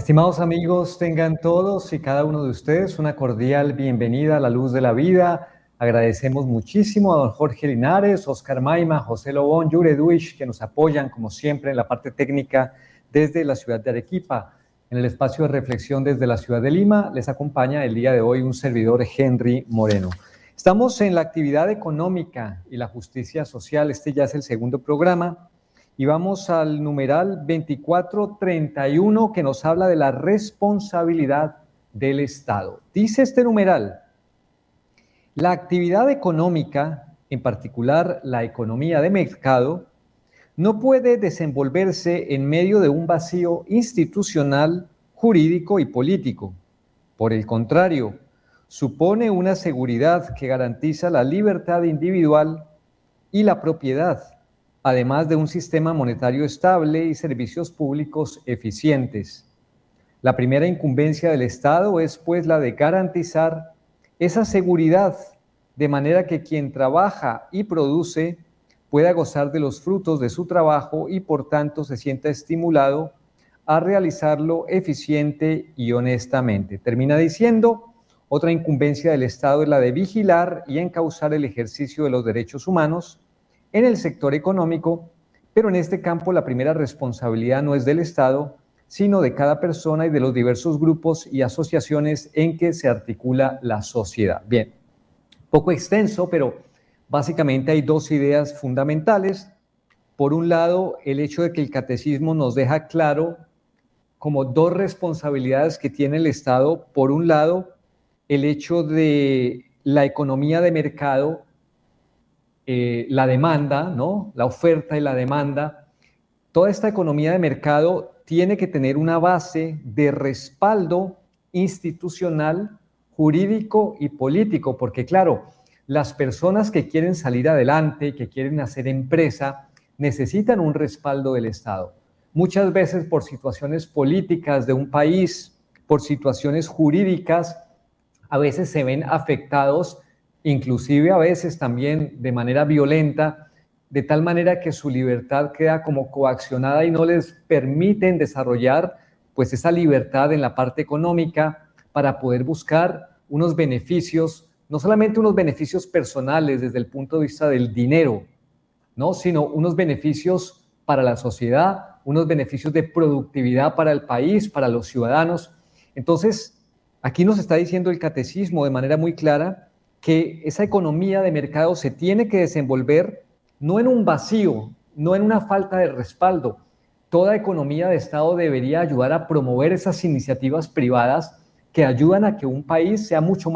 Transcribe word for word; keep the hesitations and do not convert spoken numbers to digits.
Estimados amigos, tengan todos y cada uno de ustedes una cordial bienvenida a la luz de la vida. Agradecemos muchísimo a don Jorge Linares, Oscar Maima, José Lobón, Yure Duish, que nos apoyan como siempre en la parte técnica desde la ciudad de Arequipa. En el espacio de reflexión desde la ciudad de Lima les acompaña el día de hoy un servidor, Henry Moreno. Estamos en la actividad económica y la justicia social. Este ya es el segundo programa. Y vamos al numeral veinticuatro treinta y uno que nos habla de la responsabilidad del Estado. Dice este numeral: la actividad económica, en particular la economía de mercado, no puede desenvolverse en medio de un vacío institucional, jurídico y político. Por el contrario, supone una seguridad que garantiza la libertad individual y la propiedad, además de un sistema monetario estable y servicios públicos eficientes. La primera incumbencia del Estado es, pues, la de garantizar esa seguridad, de manera que quien trabaja y produce pueda gozar de los frutos de su trabajo y, por tanto, se sienta estimulado a realizarlo eficiente y honestamente. Termina diciendo: otra incumbencia del Estado es la de vigilar y encauzar el ejercicio de los derechos humanos en el sector económico, pero en este campo la primera responsabilidad no es del Estado, sino de cada persona y de los diversos grupos y asociaciones en que se articula la sociedad. Bien, poco extenso, pero básicamente hay dos ideas fundamentales. Por un lado, el hecho de que el catecismo nos deja claro como dos responsabilidades que tiene el Estado. Por un lado, el hecho de la economía de mercado, Eh, la demanda, ¿no? La oferta y la demanda. Toda esta economía de mercado tiene que tener una base de respaldo institucional, jurídico y político, porque claro, las personas que quieren salir adelante, que quieren hacer empresa, necesitan un respaldo del Estado. Muchas veces por situaciones políticas de un país, por situaciones jurídicas, a veces se ven afectados, inclusive a veces también de manera violenta, de tal manera que su libertad queda como coaccionada y no les permiten desarrollar pues esa libertad en la parte económica para poder buscar unos beneficios, no solamente unos beneficios personales desde el punto de vista del dinero, ¿no? Sino unos beneficios para la sociedad, unos beneficios de productividad para el país, para los ciudadanos. Entonces, aquí nos está diciendo el catecismo de manera muy clara que esa economía de mercado se tiene que desenvolver no en un vacío, no en una falta de respaldo. Toda economía de Estado debería ayudar a promover esas iniciativas privadas que ayudan a que un país sea mucho más